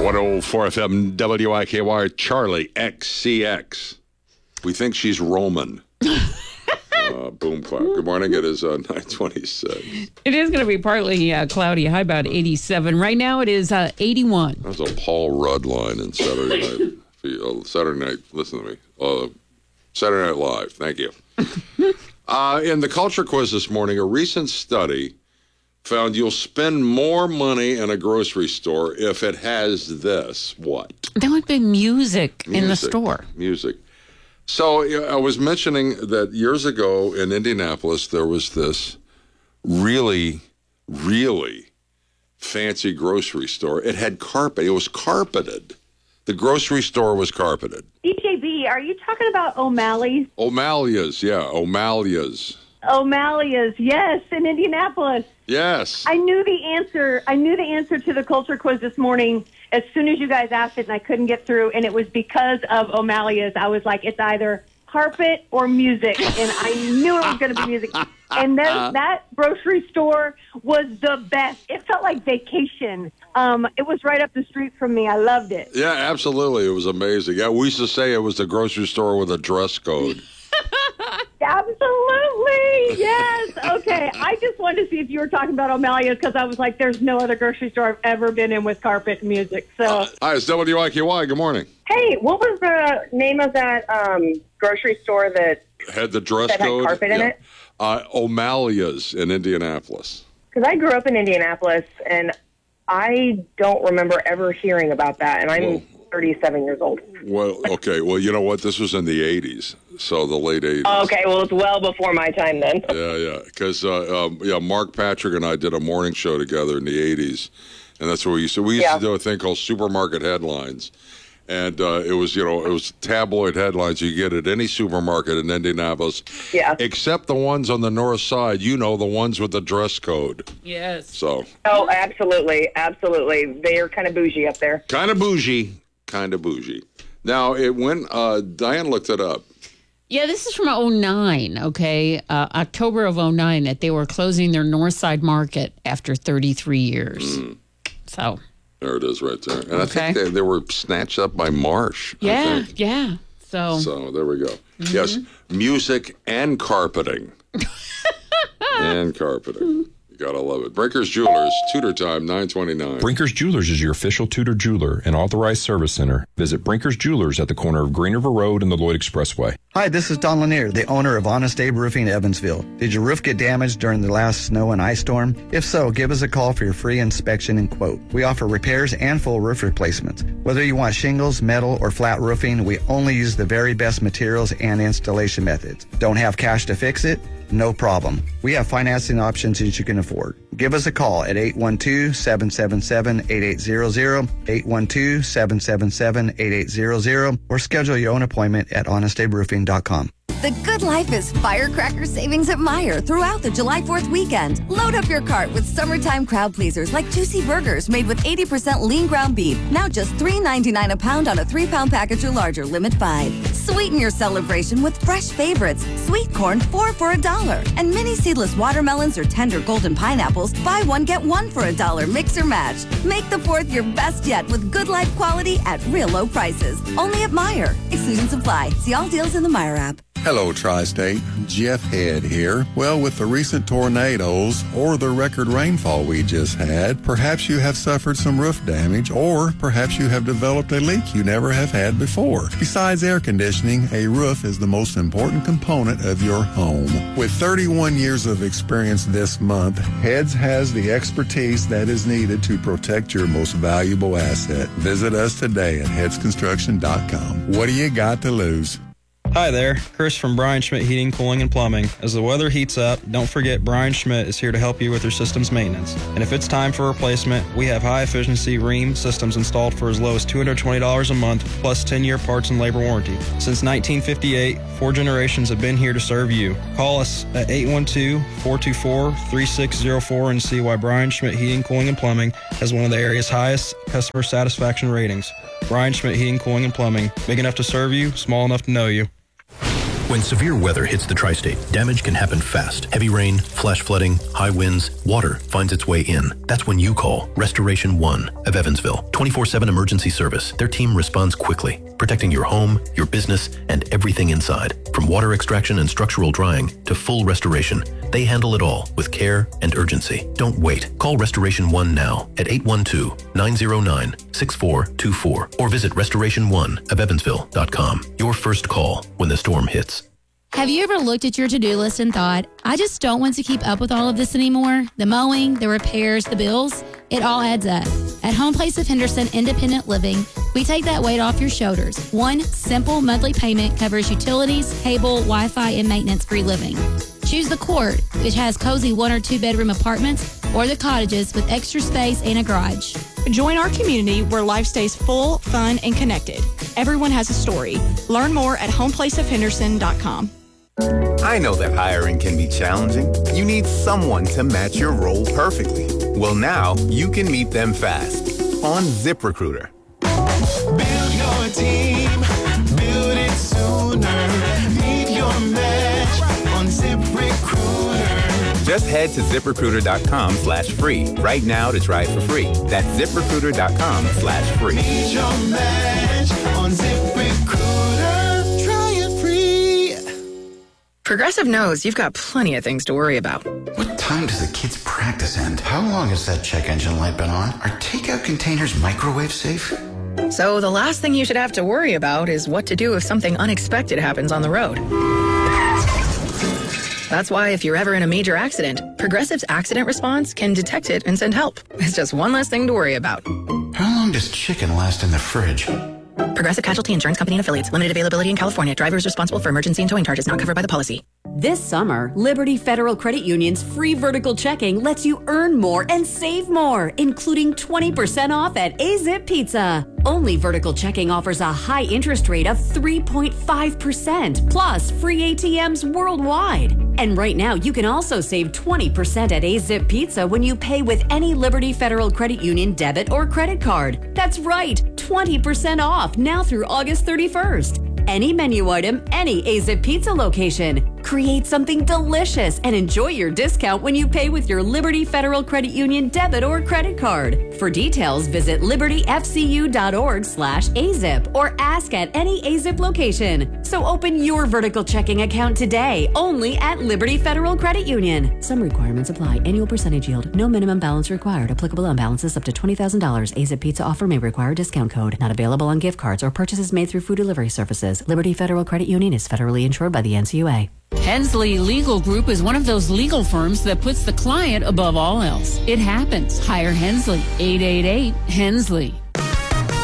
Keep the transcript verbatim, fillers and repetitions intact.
one oh four F M W I K Y, Charlie X C X. We think she's Roman. uh, boom clap. Good morning. It is uh, nine twenty-six. It is going to be partly uh, cloudy. High about eighty-seven. Right now it is uh, eighty-one. That's a Paul Rudd line in Saturday Night. uh, Saturday Night, listen to me. Uh, Saturday Night Live. Thank you. uh, in the culture quiz this morning, a recent study found you'll spend more money in a grocery store if it has this. What? That would be music, music in the store. Music. So I was mentioning that years ago in Indianapolis, there was this really, really fancy grocery store. It had carpet. It was carpeted. The grocery store was carpeted. D J B, are you talking about O'Malley's? O'Malley's, yeah, O'Malley's. O'Malley's, yes, in Indianapolis. Yes. I knew the answer. I knew the answer to the culture quiz this morning as soon as you guys asked it, and I couldn't get through. And it was because of O'Malley's. I was like, it's either carpet or music, and I knew it was going to be music. And that that grocery store was the best. It felt like vacation. Um, it was right up the street from me. I loved it. Yeah, absolutely. It was amazing. Yeah, we used to say it was the grocery store with a dress code. Absolutely, yes. Okay, I just wanted to see if you were talking about O'Malley's because I was like, there's no other grocery store I've ever been in with carpet and music. So, uh, hi, it's W I K Y. Good morning. Hey, what was the name of that um, grocery store that had the dress that code? Had carpet in yeah. it? Uh, O'Malley's in Indianapolis. Because I grew up in Indianapolis, and I don't remember ever hearing about that, and I'm Whoa. thirty-seven years old. Well, okay. Well, you know what? This was in the eighties, so the late eighties. Oh, okay. Well, it's well before my time then. yeah, yeah. Because, uh, um, yeah, Mark Patrick and I did a morning show together in the eighties, and that's what we used to, we used yeah. to do a thing called Supermarket Headlines. And uh, it was, you know, it was tabloid headlines you get at any supermarket in Indianapolis. Yeah. Except the ones on the north side, you know, the ones with the dress code. Yes. So. Oh, absolutely. Absolutely. They are kind of bougie up there. Kind of bougie. Kind of bougie. Now, it went, uh, Diane looked it up. Yeah, this is from oh nine, okay? Uh, October of oh nine, that they were closing their north side market after thirty-three years. Mm. So. There it is right there. And okay. I think they, they were snatched up by Marsh. Yeah, I think. yeah. So. So there we go. Mm-hmm. Yes, music and carpeting. and carpeting. You gotta love it. Brinker's Jewelers, Tudor time, nine twenty-nine. Brinker's Jewelers is your official Tudor jeweler and authorized service center. Visit Brinker's Jewelers at the corner of Green River Road and the Lloyd Expressway. Hi, this is Don Lanier, the owner of Honest Abe Roofing Evansville. Did your roof get damaged during the last snow and ice storm? If so, give us a call for your free inspection and quote. We offer repairs and full roof replacements. Whether you want shingles, metal, or flat roofing, we only use the very best materials and installation methods. Don't have cash to fix it? No problem. We have financing options that you can afford. Give us a call at eight one two, seven seven seven, eight eight zero zero, eight one two, seven seven seven, eight eight zero zero, or schedule your own appointment at honest abe roofing dot com. The good life is firecracker savings at Meijer throughout the July fourth weekend. Load up your cart with summertime crowd pleasers like juicy burgers made with eighty percent lean ground beef. Now just three ninety-nine a pound on a three-pound package or larger, limit five. Sweeten your celebration with fresh favorites. Sweet corn, four for a dollar. And mini seedless watermelons or tender golden pineapples, buy one, get one for a dollar. Mix or match. Make the fourth your best yet with good life quality at real low prices. Only at Meijer. Exclusions apply. See all deals in the Meijer app. Hello, Tri-State. Jeff Head here. Well, with the recent tornadoes or the record rainfall we just had, perhaps you have suffered some roof damage, or perhaps you have developed a leak you never have had before. Besides air conditioning, a roof is the most important component of your home. With thirty-one years of experience this month, Heads has the expertise that is needed to protect your most valuable asset. Visit us today at heads construction dot com. What do you got to lose? Hi there, Chris from Brian Schmidt Heating, Cooling, and Plumbing. As the weather heats up, don't forget Brian Schmidt is here to help you with your system's maintenance. And if it's time for replacement, we have high-efficiency Rheem systems installed for as low as two hundred twenty dollars a month, plus ten-year parts and labor warranty. Since nineteen fifty-eight, four generations have been here to serve you. Call us at eight one two, four two four, three six zero four and see why Brian Schmidt Heating, Cooling, and Plumbing has one of the area's highest customer satisfaction ratings. Brian Schmidt Heating, Cooling, and Plumbing. Big enough to serve you, small enough to know you. When severe weather hits the tri-state, damage can happen fast. Heavy rain, flash flooding, high winds, water finds its way in. That's when you call Restoration One of Evansville. twenty-four seven emergency service. Their team responds quickly, protecting your home, your business, and everything inside. From water extraction and structural drying to full restoration, they handle it all with care and urgency. Don't wait. Call Restoration One now at eight one two, nine zero nine, six four two four or visit restoration one of evansville dot com. Your first call when the storm hits. Have you ever looked at your to-do list and thought, I just don't want to keep up with all of this anymore? The mowing, the repairs, the bills, it all adds up. At Home Place of Henderson Independent Living, we take that weight off your shoulders. One simple monthly payment covers utilities, cable, Wi-Fi, and maintenance-free living. Choose the Court, which has cozy one or two bedroom apartments, or the cottages with extra space and a garage. Join our community where life stays full, fun, and connected. Everyone has a story. Learn more at home place of henderson dot com. I know that hiring can be challenging. You need someone to match your role perfectly. Well, now you can meet them fast on ZipRecruiter. Build your team, build it sooner. Meet your match on ZipRecruiter. Just head to ZipRecruiter.com slash free right now to try it for free. That's ZipRecruiter.com slash free. Meet your match on ZipRecruiter. Try it free. Progressive knows you've got plenty of things to worry about. What time does the kids' practice end? How long has that check engine light been on? Are takeout containers microwave safe? So the last thing you should have to worry about is what to do if something unexpected happens on the road. That's why if you're ever in a major accident, Progressive's accident response can detect it and send help. It's just one less thing to worry about. How long does chicken last in the fridge? Progressive Casualty Insurance Company and Affiliates. Limited availability in California. Drivers responsible for emergency and towing charges not covered by the policy. This summer, Liberty Federal Credit Union's free vertical checking lets you earn more and save more, including twenty percent off at A-Zip Pizza. Only vertical checking offers a high interest rate of three point five percent, plus free A T Ms worldwide. And right now, you can also save twenty percent at A-Zip Pizza when you pay with any Liberty Federal Credit Union debit or credit card. That's right, twenty percent off now through August thirty-first. Any menu item, any A-Zip Pizza location. Create something delicious and enjoy your discount when you pay with your Liberty Federal Credit Union debit or credit card. For details, visit libertyfcu.org slash AZIP or ask at any A-Zip location. So open your vertical checking account today, only at Liberty Federal Credit Union. Some requirements apply. Annual percentage yield. No minimum balance required. Applicable on balances up to twenty thousand dollars. A-Zip Pizza offer may require discount code. Not available on gift cards or purchases made through food delivery services. Liberty Federal Credit Union is federally insured by the N C U A. Hensley Legal Group is one of those legal firms that puts the client above all else. It happens. Hire Hensley. eight eight eight, Hensley.